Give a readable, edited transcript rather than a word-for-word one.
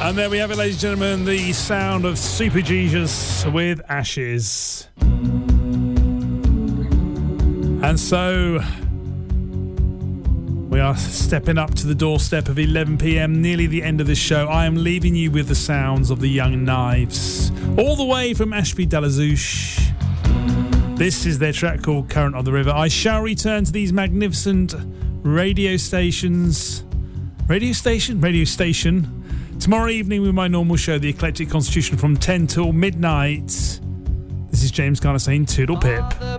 And there we have it, ladies and gentlemen, the sound of Super Jesus with Ashes. And so we are stepping up to the doorstep of 11 p.m, nearly the end of the show. I am leaving you with the sounds of the Young Knives, all the way from Ashby de la Zouch. This is their track called Current of the River. I shall return to these magnificent radio station tomorrow evening with my normal show, The Eclectic Constitution, from 10 till midnight. This is James Garner saying toodle pip.